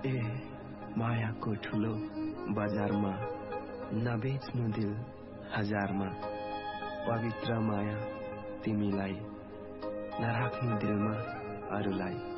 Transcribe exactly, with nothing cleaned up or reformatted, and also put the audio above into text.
ए मायाको ठुलो बजारमा नबेच्नु दिल हजारमा, पवित्र माया तिमीलाई नराख्नु दिलमा अरूलाई।